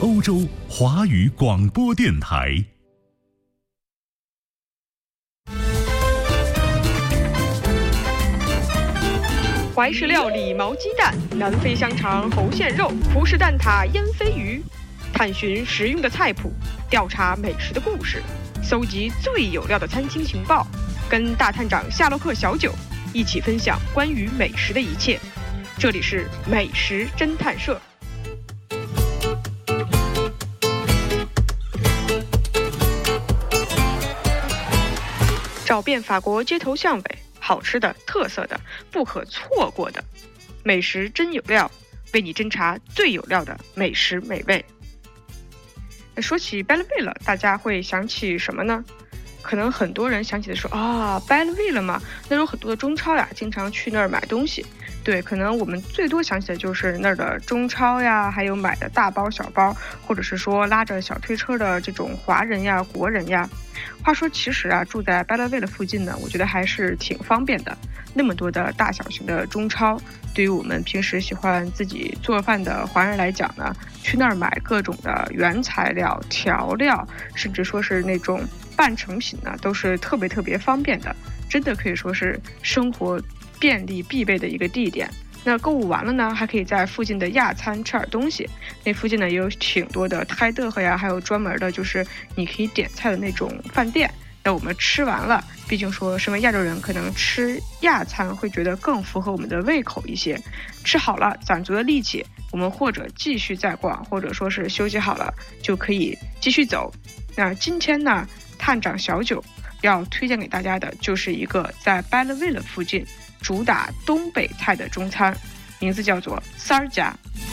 欧洲华语广播电台。 怀石料理毛鸡蛋，南非香肠猴馅肉，葡式蛋挞腌飞鱼。探寻实用的菜谱，调查美食的故事，搜集最有料的餐厅情报，跟大探长夏洛克小九一起分享关于美食的一切。这里是美食侦探社。找遍法国街头巷尾，好吃的、特色的、不可错过的美食真有料，为你侦查最有料的美食美味。说起 Belleville 大家会想起什么呢？可能很多人想起的说Belleville 嘛，那有很多的中超呀，经常去那儿买东西。对，可能我们最多想起的就是那儿的中超呀，还有买的大包小包，或者是说拉着小推车的这种华人呀、国人呀。话说其实住在 Belleville 附近呢，我觉得还是挺方便的。那么多的大小型的中超，对于我们平时喜欢自己做饭的华人来讲呢，去那儿买各种的原材料、调料，甚至说是那种半成品呢，都是特别方便的，真的可以说是生活便利必备的一个地点。那购物完了呢，还可以在附近的亚餐吃点东西。那附近呢也有挺多的泰德和呀，还有专门的就是你可以点菜的那种饭店。那我们吃完了，毕竟说身为亚洲人，可能吃亚餐会觉得更符合我们的胃口一些。吃好了，攒足了力气，我们或者继续再逛，或者说是休息好了就可以继续走。那今天呢，探长小九要推荐给大家的就是一个在 Belleville 附近主打东北菜的中餐，名字叫做三儿家。